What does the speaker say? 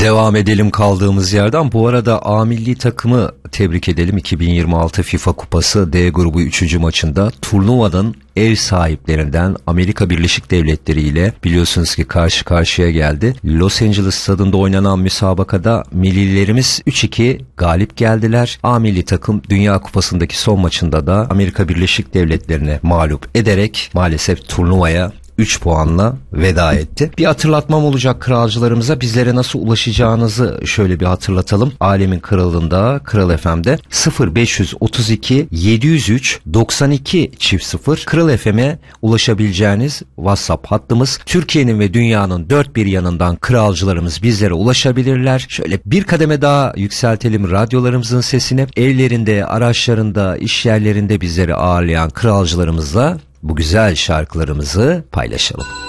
Devam edelim kaldığımız yerden. Bu arada A milli takımı tebrik edelim. 2026 FIFA Kupası D grubu 3. maçında turnuvanın ev sahiplerinden Amerika Birleşik Devletleri ile biliyorsunuz ki karşı karşıya geldi. Los Angeles stadında oynanan müsabakada millilerimiz 3-2 galip geldiler. A milli takım Dünya Kupası'ndaki son maçında da Amerika Birleşik Devletleri'ne mağlup ederek maalesef turnuvaya 3 puanla veda etti. Bir hatırlatmam olacak kralcılarımıza, bizlere nasıl ulaşacağınızı şöyle bir hatırlatalım. Alemin Kralı'nda, Kral FM'de 0532 703 92 0 Kral FM'e ulaşabileceğiniz WhatsApp hattımız. Türkiye'nin ve dünyanın dört bir yanından kralcılarımız bizlere ulaşabilirler. Şöyle bir kademe daha yükseltelim radyolarımızın sesini. Evlerinde, araçlarında, iş yerlerinde bizleri ağırlayan kralcılarımızla bu güzel şarkılarımızı paylaşalım.